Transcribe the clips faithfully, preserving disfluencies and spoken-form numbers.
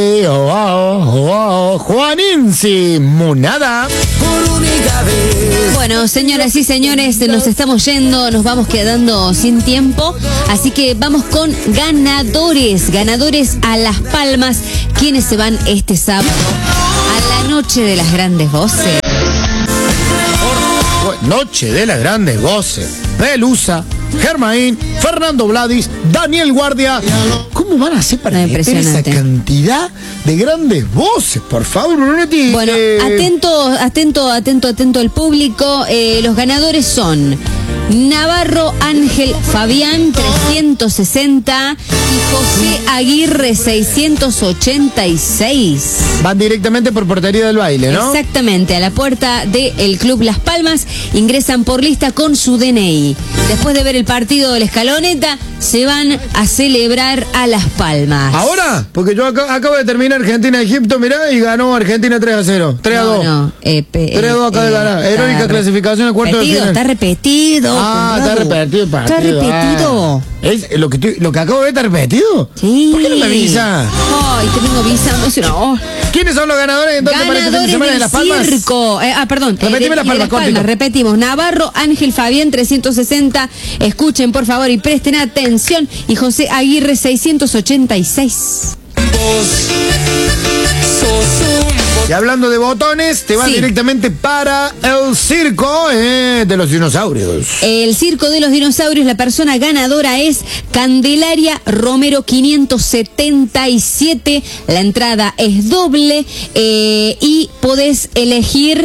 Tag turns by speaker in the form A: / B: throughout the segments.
A: Oh, oh, oh, Juanín Munada.
B: Bueno, señoras y señores, nos estamos yendo, nos vamos quedando sin tiempo, así que vamos con ganadores, ganadores a Las Palmas, quienes se van este sábado a la noche de las grandes voces.
A: Noche de las grandes voces. Pelusa, Germain, Fernando Vladis, Daniel Guardia. ¿Cómo van a hacer para
B: No,
A: meter esa cantidad de grandes voces? Por favor, Brunetti.
B: Bueno,
A: eh...
B: atento, atento, atento, atento al público. Eh, los ganadores son Navarro Ángel Fabián, trescientos sesenta, y José Aguirre, seiscientos ochenta y seis.
A: Van directamente por portería del baile, ¿no?
B: Exactamente, a la puerta del Club Las Palmas, ingresan por lista con su D N I. Después de ver el partido de la Escaloneta, se van a celebrar a Las Palmas.
A: ¿Ahora? Porque yo acabo, acabo de terminar Argentina-Egipto, mirá, y ganó Argentina tres a cero. tres a dos.
B: No, no, eh, pe,
A: tres a dos acá
B: eh,
A: de ganar. Heroica clasificación al cuarto de final.
B: Está repetido.
A: Ah,
B: Conrado.
A: está repetido el partido.
B: Está repetido.
A: Ah. ¿Es lo, que estoy, ¿Lo que acabo de ver está repetido?
B: Sí.
A: ¿Por qué no me avisa?
B: Ay, te vengo avisando. Es una... oh.
A: ¿Quiénes son los ganadores entonces para este fin de
B: Ganadores
A: semana de
B: del
A: Las Palmas?
B: circo. Eh, ah, perdón.
A: Repetimos
B: eh, de,
A: Las
B: de
A: Palmas,
B: Las Palmas,
A: cortito.
B: repetimos. Navarro Ángel Fabián, trescientos sesenta. Escuchen, por favor, y presten atención. Y José Aguirre, seiscientos ochenta y seis.
A: Y hablando de botones, te vas
B: Sí.
A: directamente para el circo eh, de los dinosaurios.
B: El Circo de los Dinosaurios, la persona ganadora es Candelaria Romero, quinientos setenta y siete. La entrada es doble eh, y podés elegir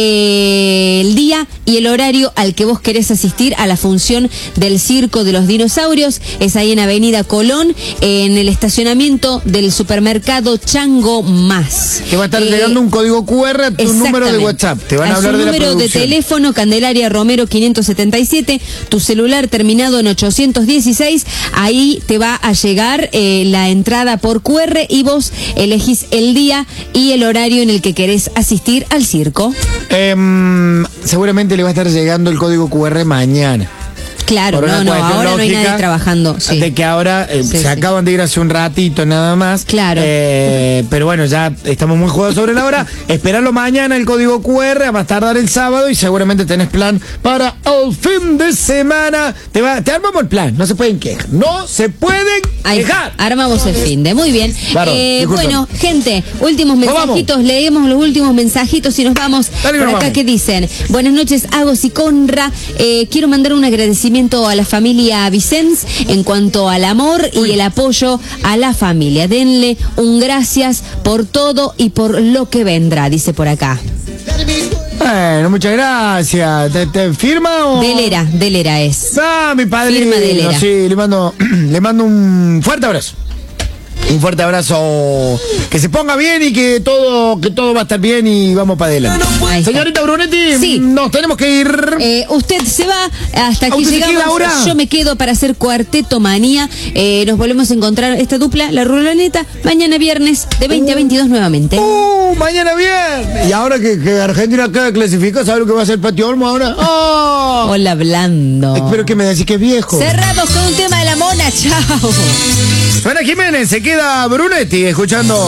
B: eh, el día y el horario al que vos querés asistir a la función del Circo de los Dinosaurios. Es ahí en Avenida Colón, en el estacionamiento del supermercado Chango Más.
A: Te va a estar
B: Eh,
A: llegando un código Q R a tu número de WhatsApp. Te van a,
B: a
A: hablar
B: su
A: de la
B: número de
A: producción.
B: teléfono, Candelaria Romero quinientos setenta y siete, tu celular terminado en ochocientos dieciséis, ahí te va a llegar eh, la entrada por Q R y vos elegís el día y el horario en el que querés asistir al circo.
A: Eh, seguramente le va a estar llegando el código Q R mañana.
B: Claro,
A: Por una
B: no, no,
A: cuestión
B: ahora no hay
A: lógica
B: nadie trabajando. Sí.
A: De que ahora eh,
B: Sí,
A: se
B: sí.
A: acaban de ir hace un ratito nada más.
B: Claro.
A: Eh, pero bueno, ya estamos muy jugados sobre la hora. Esperarlo mañana el código Q R, a más tardar el sábado, y seguramente tenés plan para el fin de semana. Te, va, te armamos el plan, no se pueden quejar. No se pueden
B: Ahí
A: quejar.
B: armamos el fin de muy bien.
A: Claro,
B: Eh,
A: disculpa.
B: bueno, gente, últimos
A: Nos vamos.
B: mensajitos, leemos los últimos mensajitos y nos vamos.
A: Dale,
B: por
A: nos
B: acá
A: vamos.
B: que dicen: buenas noches, Agos y Conra. Eh, quiero mandar un agradecimiento a la familia Vicens en cuanto al amor y el apoyo a la familia. Denle un gracias por todo y por lo que vendrá, dice por acá.
A: Bueno, muchas gracias. ¿Te, te firma o...?
B: Delera, Delera es.
A: Ah, mi padre.
B: Firma de Lera.
A: Sí, le mando, le mando un fuerte abrazo. Un fuerte abrazo. Que se ponga bien y que todo, que todo va a estar bien y vamos para adelante.
B: Ahí está.
A: Señorita Brunetti,
B: Sí.
A: nos tenemos que ir.
B: Eh, usted se va hasta aquí
A: ¿Usted se
B: llegamos.
A: queda ahora?
B: Yo me quedo para hacer Cuarteto Manía. Eh, nos volvemos a encontrar esta dupla, la Rulaneta, mañana viernes de veinte a veintidós nuevamente.
A: Uh, mañana viernes. Y ahora que, que Argentina queda clasificada, ¿sabe lo que va a hacer Patio Olmo ahora? ¡Oh!
B: Hola, hablando.
A: Espero que me decís que es viejo.
B: Cerramos con un tema de la mona. Chao.
A: Suena Jiménez, se queda Brunetti escuchando.